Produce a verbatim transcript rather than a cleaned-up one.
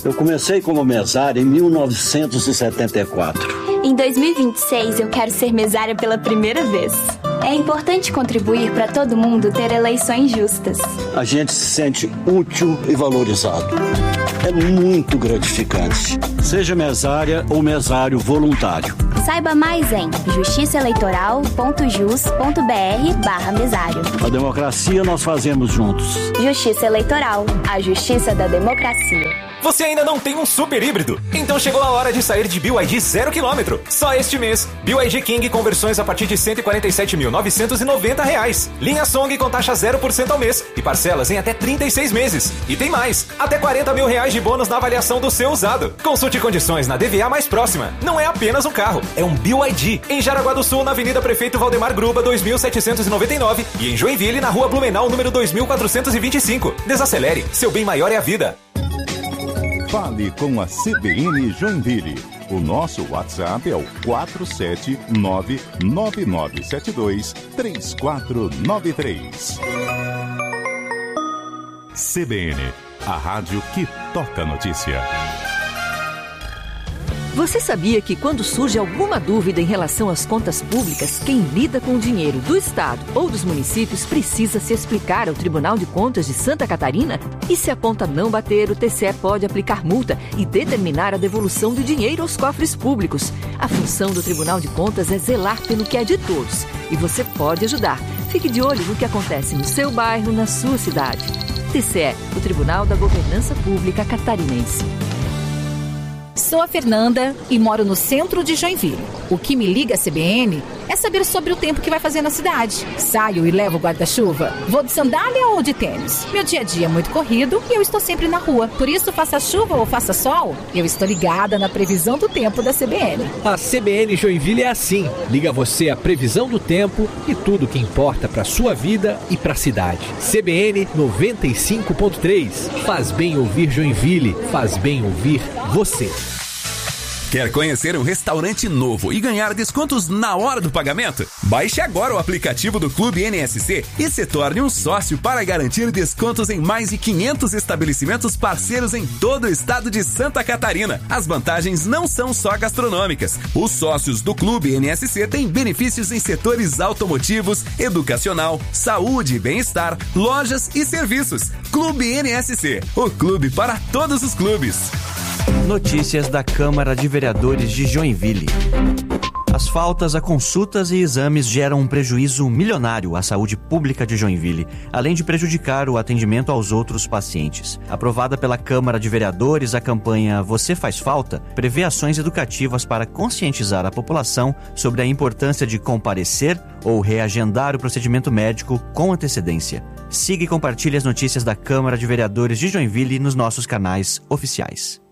Eu comecei como mesária em mil novecentos e setenta e quatro. Em dois mil e vinte e seis, eu quero ser mesária pela primeira vez. É importante contribuir para todo mundo ter eleições justas. A gente se sente útil e valorizado. É muito gratificante. Seja mesária ou mesário voluntário. Saiba mais em justiçaeleitoral.jus.br barra mesário. A democracia nós fazemos juntos. Justiça Eleitoral, a justiça da democracia. Você ainda não tem um super híbrido? Então chegou a hora de sair de B Y D zero quilômetro. Só este mês, B Y D King com versões a partir de cento e quarenta e sete mil novecentos e noventa reais. Linha Song com taxa zero por cento ao mês e parcelas em até trinta e seis meses. E tem mais, até quarenta mil reais de bônus na avaliação do seu usado. Consulte condições na D V A mais próxima. Não é apenas um carro, é um B Y D. Em Jaraguá do Sul, na Avenida Prefeito Valdemar Gruba, dois mil setecentos e noventa e nove. E em Joinville, na Rua Blumenau, número dois mil quatrocentos e vinte e cinco. Desacelere, seu bem maior é a vida. Fale com a C B N Joinville. O nosso WhatsApp é o quatro sete nove nove nove sete dois três quatro nove três. C B N, a rádio que toca notícia. Você sabia que quando surge alguma dúvida em relação às contas públicas, quem lida com o dinheiro do Estado ou dos municípios precisa se explicar ao Tribunal de Contas de Santa Catarina? E se a conta não bater, o T C E pode aplicar multa e determinar a devolução do dinheiro aos cofres públicos. A função do Tribunal de Contas é zelar pelo que é de todos. E você pode ajudar. Fique de olho no que acontece no seu bairro, na sua cidade. T C E, o Tribunal da Governança Pública Catarinense. Sou a Fernanda e moro no centro de Joinville. O que me liga à C B N é saber sobre o tempo que vai fazer na cidade. Saio e levo guarda-chuva? Vou de sandália ou de tênis? Meu dia a dia é muito corrido e eu estou sempre na rua. Por isso, faça chuva ou faça sol, eu estou ligada na previsão do tempo da C B N. A C B N Joinville é assim. Liga você a previsão do tempo e tudo que importa para sua vida e para a cidade. C B N noventa e cinco ponto três. Faz bem ouvir Joinville. Faz bem ouvir você. Quer conhecer um restaurante novo e ganhar descontos na hora do pagamento? Baixe agora o aplicativo do Clube N S C e se torne um sócio para garantir descontos em mais de quinhentos estabelecimentos parceiros em todo o estado de Santa Catarina. As vantagens não são só gastronômicas. Os sócios do Clube N S C têm benefícios em setores automotivos, educacional, saúde e bem-estar, lojas e serviços. Clube N S C, o clube para todos os clubes. Notícias da Câmara de Vereadores de Joinville. As faltas a consultas e exames geram um prejuízo milionário à saúde pública de Joinville, além de prejudicar o atendimento aos outros pacientes. Aprovada pela Câmara de Vereadores, a campanha Você Faz Falta prevê ações educativas para conscientizar a população sobre a importância de comparecer ou reagendar o procedimento médico com antecedência. Siga e compartilhe as notícias da Câmara de Vereadores de Joinville nos nossos canais oficiais.